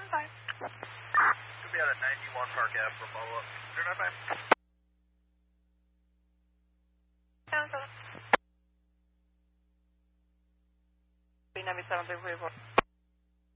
Should be out at 91 Park Ave for follow-up. 095. 97 344.